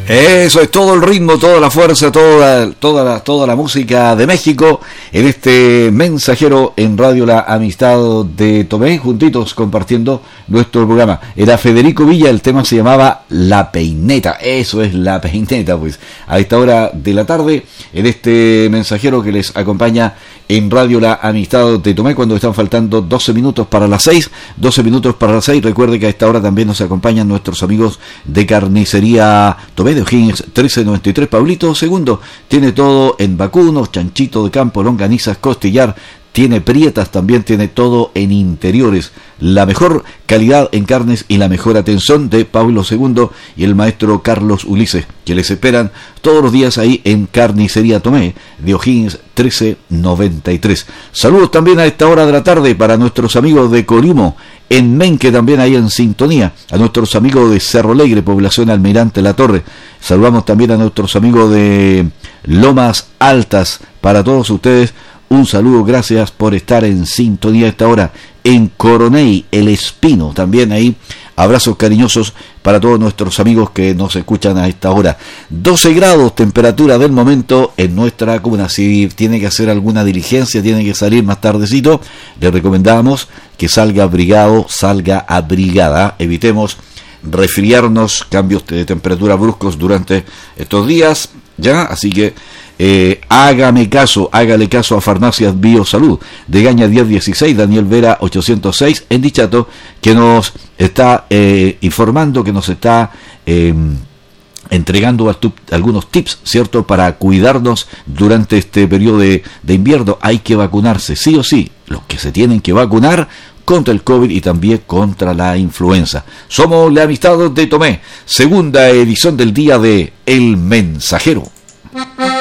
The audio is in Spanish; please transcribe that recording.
Eso es todo el ritmo, toda la fuerza, toda la música de México en este mensajero en Radio La Amistad de Tomé, juntitos compartiendo nuestro programa. Era Federico Villa, el tema se llamaba La Peineta. Eso es La Peineta, pues a esta hora de la tarde en este mensajero que les acompaña en Radio La Amistad de Tomé, cuando están faltando 12 minutos para las 6. Recuerde que a esta hora también nos acompañan nuestros amigos de Carnicería Tomé de O'Higgins 1393. Pablito II tiene todo en vacunos, chanchito de campo, longanizas, costillar, tiene prietas, también tiene todo en interiores. La mejor calidad en carnes y la mejor atención de Pablo II y el maestro Carlos Ulises, que les esperan todos los días ahí en Carnicería Tomé de O'Higgins 1393. Saludos también a esta hora de la tarde para nuestros amigos de Colimo, en Menque también ahí en sintonía, a nuestros amigos de Cerro Alegre, población Almirante La Torre. Saludamos también a nuestros amigos de Lomas Altas. Para todos ustedes un saludo, gracias por estar en sintonía a esta hora. En Coronel, El Espino, también ahí, abrazos cariñosos para todos nuestros amigos que nos escuchan a esta hora. 12 grados, temperatura del momento en nuestra comuna. Si tiene que hacer alguna diligencia, tiene que salir más tardecito, le recomendamos que salga abrigado, salga abrigada. Evitemos resfriarnos, cambios de temperatura bruscos durante estos días, ya, así que hágale caso a Farmacias Biosalud de Gaña 1016, Daniel Vera 806 en Dichato, que nos está informando, que nos está entregando algunos tips, ¿cierto?, para cuidarnos durante este periodo de invierno. Hay que vacunarse, sí o sí, los que se tienen que vacunar contra el COVID y también contra la influenza. Somos La Amistad de Tomé, segunda edición del día de El Mensajero.